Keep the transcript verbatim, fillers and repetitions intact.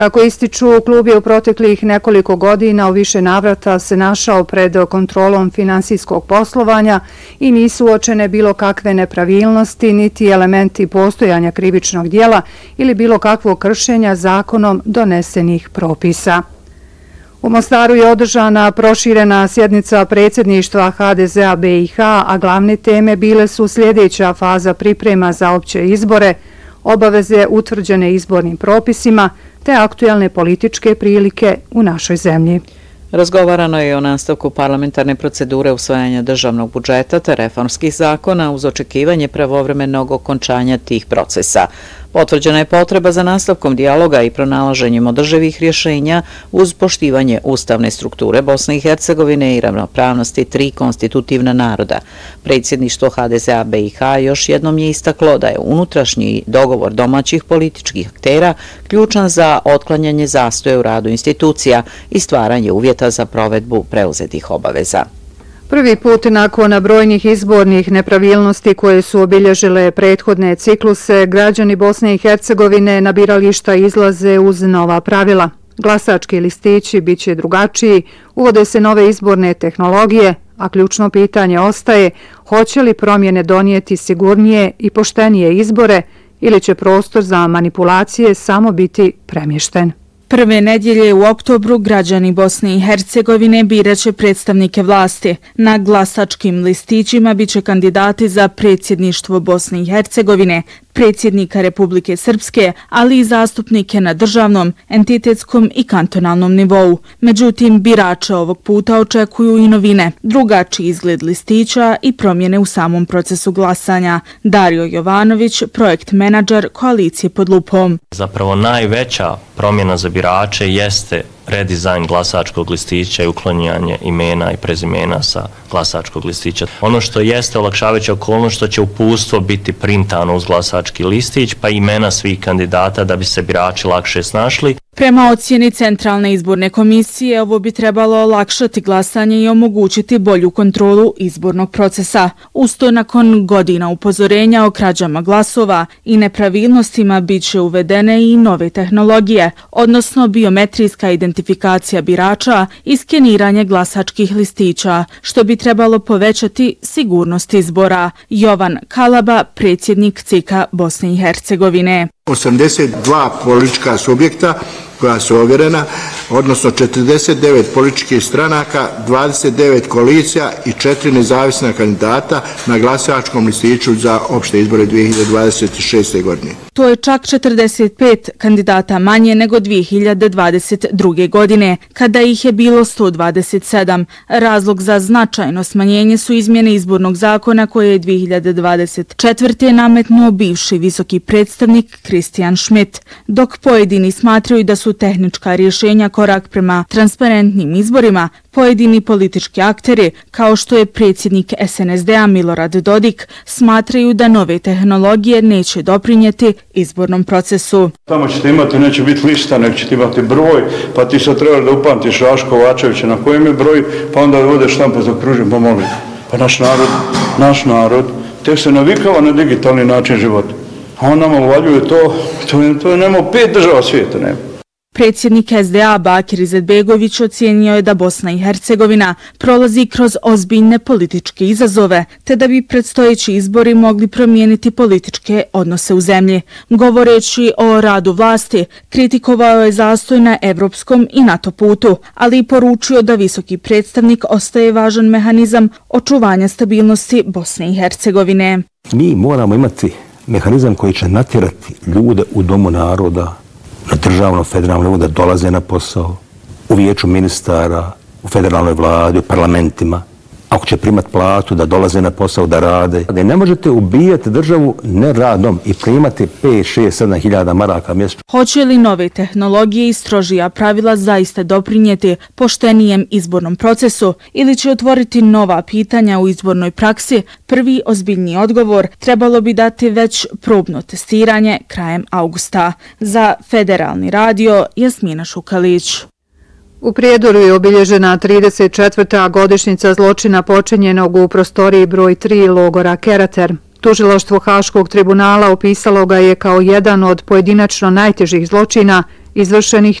Kako ističu, klub je u proteklih nekoliko godina u više navrata se našao pred kontrolom finansijskog poslovanja i nisu uočene bilo kakve nepravilnosti niti elementi postojanja krivičnog dijela ili bilo kakvog kršenja zakonom donesenih propisa. U Mostaru je održana proširena sjednica predsjedništva ha de ze a be i ha, a glavne teme bile su sljedeća faza priprema za opće izbore, obaveze utvrđene izbornim propisima te aktuelne političke prilike u našoj zemlji. Razgovarano je o nastavku parlamentarne procedure usvajanja državnog budžeta te reformskih zakona uz očekivanje pravovremenog okončanja tih procesa. Potvrđena je potreba za nastavkom dijaloga i pronalaženjem održivih rješenja uz poštivanje ustavne strukture Bosne i Hercegovine i ravnopravnosti tri konstitutivna naroda. Predsjedništvo ha de ze a be i ha još jednom je istaklo da je unutrašnji dogovor domaćih političkih aktera ključan za otklanjanje zastoja u radu institucija i stvaranje uvjeta za provedbu preuzetih obaveza. Prvi put nakon brojnih izbornih nepravilnosti koje su obilježile prethodne cikluse, građani Bosne i Hercegovine na birališta izlaze uz nova pravila. Glasački listići bit će drugačiji, uvode se nove izborne tehnologije, a ključno pitanje ostaje hoće li promjene donijeti sigurnije i poštenije izbore ili će prostor za manipulacije samo biti premješten. Prve nedjelje u oktobru građani Bosne i Hercegovine biraće predstavnike vlasti. Na glasačkim listićima biće kandidati za predsjedništvo Bosne i Hercegovine, predsjednika Republike Srpske, ali i zastupnike na državnom, entitetskom i kantonalnom nivou. Međutim, birače ovog puta očekuju i novine, drugačiji izgled listića i promjene u samom procesu glasanja. Dario Jovanović, projekt menadžer Koalicije pod lupom. Zapravo najveća promjena za birače jeste redizajn glasačkog listića i uklanjanje imena i prezimena sa glasačkog listića. Ono što jeste olakšavajuća okolnost što će uputstvo biti printano uz glasački listić pa imena svih kandidata da bi se birači lakše snašli. Prema ocjeni Centralne izborne komisije, ovo bi trebalo olakšati glasanje i omogućiti bolju kontrolu izbornog procesa. Usto nakon godina upozorenja o krađama glasova i nepravilnostima bit će uvedene i nove tehnologije, odnosno biometrijska identifikacija birača i skeniranje glasačkih listića, što bi trebalo povećati sigurnost izbora. Jovan Kalaba, predsjednik C I K-a Bosne i Hercegovine. osamdeset dva politička subjekta koja su ovjerena, odnosno četrdeset devet političkih stranaka, dvadeset devet koalicija i četiri nezavisna kandidata na glasačkom listiću za opšte izbore dvije hiljade dvadeset šeste. godine. To je čak četrdeset pet kandidata manje nego dvije hiljade dvadeset druge. godine, kada ih je bilo sto dvadeset sedam. Razlog za značajno smanjenje su izmjene izbornog zakona koje je dvije hiljade dvadeset četvrte. nametnuo bivši visoki predstavnik Kristijan Schmidt, dok pojedini smatraju da su tehnička rješenja korak prema transparentnim izborima, pojedini politički akteri, kao što je predsjednik es en es de a Milorad Dodik, smatraju da nove tehnologije neće doprinijeti izbornom procesu. Tamo ćete imati, neće biti lista, nek ćete imati broj, pa ti sad treba da upamtiš Raško Kovačevića na kojem je broj, pa onda odeš štampu za kružim, pa molim. Pa naš narod, naš narod, tek se navikava na digitalni način života. A on nam uvaljuje to, to je, to je nema pet država svijeta, nema. Predsjednik es de a Bakir Izetbegović ocijenio je da Bosna i Hercegovina prolazi kroz ozbiljne političke izazove, te da bi predstojeći izbori mogli promijeniti političke odnose u zemlji. Govoreći o radu vlasti, kritikovao je zastoj na evropskom i NATO putu, ali i poručio da visoki predstavnik ostaje važan mehanizam očuvanja stabilnosti Bosne i Hercegovine. Mi moramo imati mehanizam koji će natjerati ljude u Domu naroda, na državnom federalnom nivou da dolaze na posao, u vijeću ministara, u federalnoj vladi, u parlamentima. Ako će primat platu, da dolaze na posao, da rade. Da ne možete ubijati državu neradom i primati pet, šest, sedam hiljada maraka mjesečno. Hoće li nove tehnologije i strožija pravila zaista doprinijeti poštenijem izbornom procesu ili će otvoriti nova pitanja u izbornoj praksi? Prvi ozbiljni odgovor trebalo bi dati već probno testiranje krajem augusta. Za Federalni radio, Jasmina Šukalić. U Prijedoru je obilježena trideset četvrta godišnjica zločina počinjenog u prostoriji broj tri logora Kerater. Tužilaštvo Haškog tribunala opisalo ga je kao jedan od pojedinačno najtežih zločina izvršenih